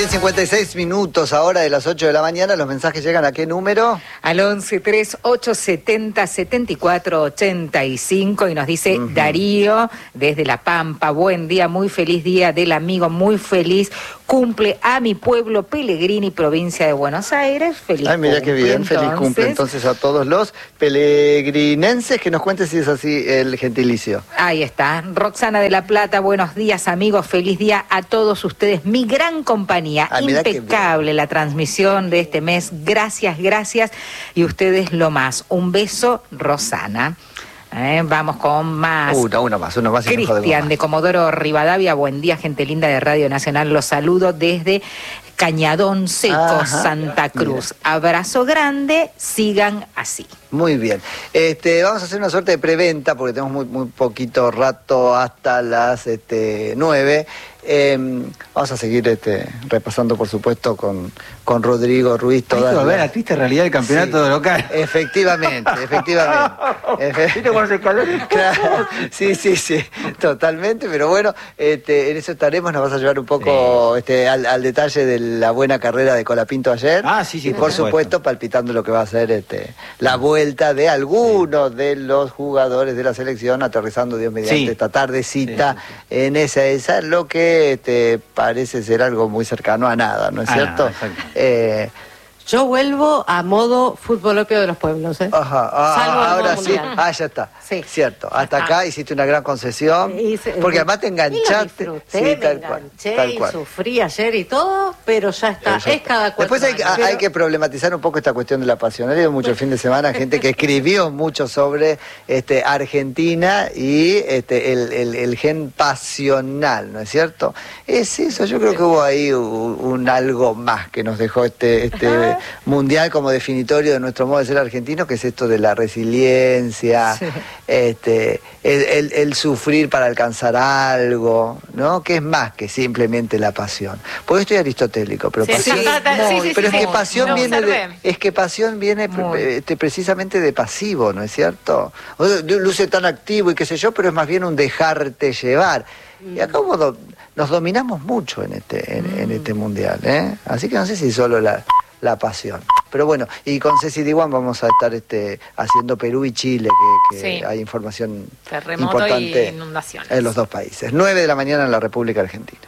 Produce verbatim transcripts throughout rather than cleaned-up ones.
cincuenta y seis minutos ahora de las ocho de la mañana. ¿Los mensajes llegan a qué número? Al once tres ocho setenta setenta y cuatro ochenta y cinco y nos dice uh-huh. Darío desde La Pampa. Buen día, muy feliz día del amigo, muy feliz cumple a mi pueblo Pellegrini, provincia de Buenos Aires. Feliz Ay, mira cumple, qué bien, entonces. feliz cumple entonces a todos los pelegrinenses. Que nos cuente si es así el gentilicio. Ahí está, Roxana de La Plata, buenos días amigos, feliz día a todos ustedes, mi gran compañía. Ay, impecable la transmisión de este mes, gracias, gracias, y ustedes lo más. Un beso, Rosana. Eh, vamos con más. Una, una más, una más. Cristian de Comodoro Rivadavia, buen día, gente linda de Radio Nacional, los saludo desde Cañadón Seco, ajá, Santa Cruz. Mira. Abrazo grande, sigan así. Muy bien. Este, vamos a hacer una suerte de preventa porque tenemos muy, muy poquito rato hasta las este, nueve. Eh, vamos a seguir este, repasando, por supuesto, con, con Rodrigo Ruiz. Hay que volver a la triste realidad del campeonato sí, local. Efectivamente, efectivamente. ¿Viste cómo se calor? Claro, sí, sí, sí, totalmente. Pero bueno, este, en eso estaremos. Nos vas a llevar un poco sí. este, al, al detalle de la buena carrera de Colapinto ayer. Ah, sí, sí. Y por, por supuesto, supuesto, palpitando lo que va a ser este, la vuelta de algunos sí. de los jugadores de la selección, aterrizando Dios mediante sí. esta tardecita sí, sí, sí. en esa, esa, lo que Este, parece ser algo muy cercano a nada, ¿no es ah, cierto? No, eh, Yo vuelvo a modo futbolopio de los pueblos, ¿eh? Ajá, ah, ahora sí, ah, ya está, sí. Cierto, hasta ah. acá hiciste una gran concesión, se, porque además te enganchaste. Sí, me tal enganché cual, tal cual. Y sufrí ayer y todo, pero ya está, pero ya es está. Cada cuatro Después hay, años, hay pero... que problematizar un poco esta cuestión de la pasión. He leído mucho el fin de semana gente que escribió mucho sobre este, Argentina y este, el, el, el gen pasional, ¿no es cierto? Es eso, yo creo que hubo ahí un, un algo más que nos dejó este... este mundial como definitorio de nuestro modo de ser argentino, que es esto de la resiliencia, sí. este, el, el, el sufrir para alcanzar algo, ¿no? Que es más que simplemente la pasión. Porque estoy aristotélico, pero sí, pasión, sí, muy, sí, pero sí, es que muy, pasión viene de, es que pasión viene muy. este, precisamente de pasivo, ¿no es cierto? O sea, luce tan activo y qué sé yo, pero es más bien un dejarte llevar. Mm. Y acá do, nos dominamos mucho en este, en, mm. en este mundial, ¿eh? Así que no sé si solo la la pasión. Pero bueno, y con Ceci Diwan vamos a estar este, haciendo Perú y Chile, que, que sí. hay información terremoto importante y inundaciones en los dos países. nueve de la mañana en la República Argentina.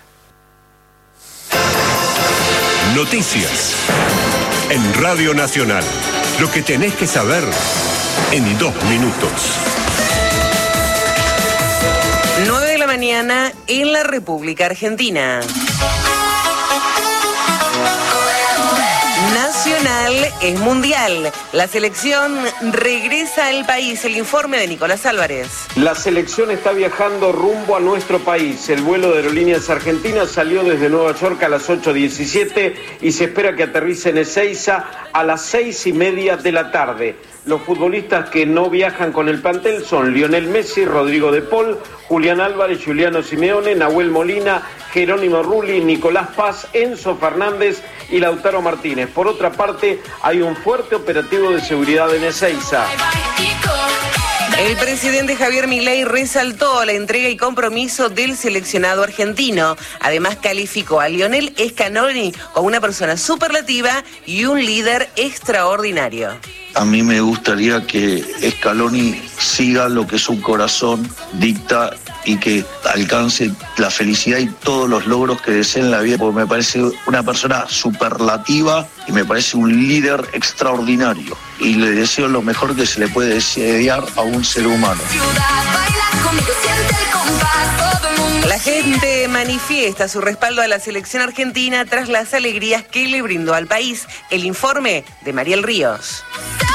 Noticias en Radio Nacional. Lo que tenés que saber en dos minutos. nueve de la mañana en la República Argentina. Nacional es mundial. La selección regresa al país. El informe de Nicolás Álvarez. La selección está viajando rumbo a nuestro país. El vuelo de Aerolíneas Argentinas salió desde Nueva York a las ocho diecisiete y se espera que aterrice en Ezeiza a las seis y media de la tarde. Los futbolistas que no viajan con el plantel son Lionel Messi, Rodrigo de Paul, Julián Álvarez, Giuliano Simeone, Nahuel Molina, Jerónimo Rulli, Nicolás Paz, Enzo Fernández y Lautaro Martínez. Por otra parte, hay un fuerte operativo de seguridad en Ezeiza. El presidente Javier Milei resaltó la entrega y compromiso del seleccionado argentino. Además, calificó a Lionel Scaloni como una persona superlativa y un líder extraordinario. A mí me gustaría que Scaloni siga lo que su corazón dicta y que alcance la felicidad y todos los logros que desee en la vida, porque me parece una persona superlativa y me parece un líder extraordinario. Y le deseo lo mejor que se le puede desear a un ser humano. La gente manifiesta su respaldo a la selección argentina tras las alegrías que le brindó al país. El informe de Mariel Ríos.